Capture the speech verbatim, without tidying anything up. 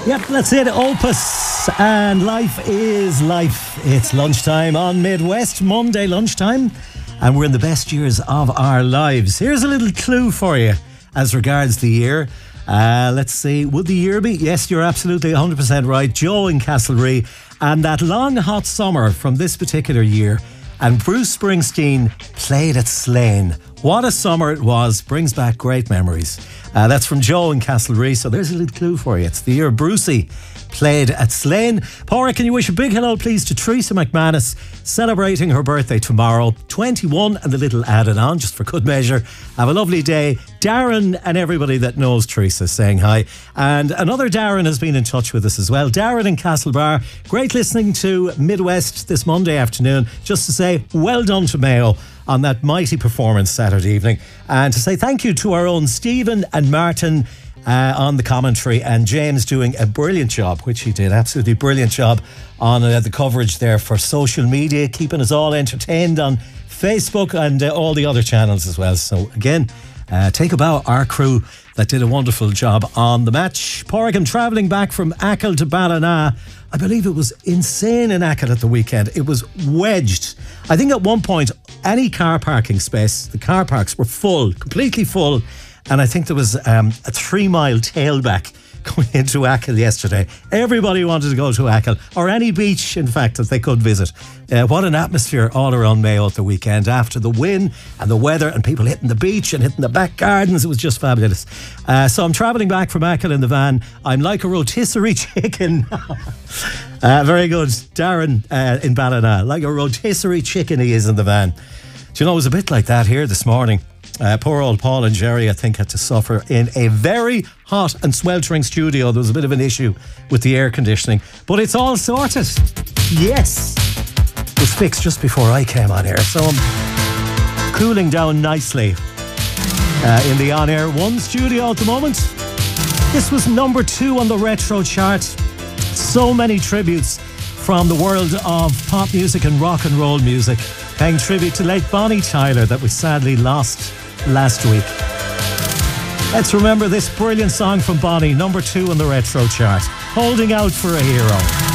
Yep, that's it. Opus and Life is Life. It's lunchtime on Midwest, Monday lunchtime, and we're in the best years of our lives. Here's a little clue for you as regards the year. Uh, let's see, would the year be? Yes, you're absolutely one hundred percent right. Joe in Castlerea, and that long hot summer from this particular year, and Bruce Springsteen played at Slane. What a summer it was, brings back great memories. Uh, that's from Joe in Castlerea, so there's a little clue for you. It's the year Brucey played at Slane. Paura, can you wish a big hello please to Teresa McManus, celebrating her birthday tomorrow, twenty-one, and a little added on just for good measure. Have a lovely day. Darren and everybody that knows Teresa saying hi. And another Darren has been in touch with us as well. Darren in Castlebar, great listening to Midwest this Monday afternoon, just to say well done to Mayo on that mighty performance Saturday evening, and to say thank you to our own Stephen and Martin uh, on the commentary, and James doing a brilliant job, which he did, absolutely brilliant job on uh, the coverage there for social media, keeping us all entertained on Facebook and uh, all the other channels as well. So again, uh, take a bow, our crew that did a wonderful job on the match. Porrigan travelling back from Achill to Ballina. I believe it was insane in Achill at the weekend. It was wedged. I think at one point, any car parking space, the car parks were full, completely full. And I think there was um, a three mile tailback going into Achill yesterday. Everybody wanted to go to Achill, or any beach, in fact, that they could visit. Uh, what an atmosphere all around Mayo at the weekend after the win and the weather and people hitting the beach and hitting the back gardens. It was just fabulous. Uh, so I'm travelling back from Achill in the van. I'm like a rotisserie chicken. uh, very good. Darren uh, in Ballina, like a rotisserie chicken he is in the van. Do you know, it was a bit like that here this morning. Uh, poor old Paul and Jerry, I think, had to suffer in a very hot and sweltering studio. There was a bit of an issue with the air conditioning, but it's all sorted. Yes. It was fixed just before I came on air, so I'm cooling down nicely uh, in the On Air One studio at the moment. This was number two on the retro chart. So many tributes from the world of pop music and rock and roll music, paying tribute to late Bonnie Tyler that we sadly lost last week. Let's remember this brilliant song from Bonnie, number two on the retro chart, Holding Out for a Hero.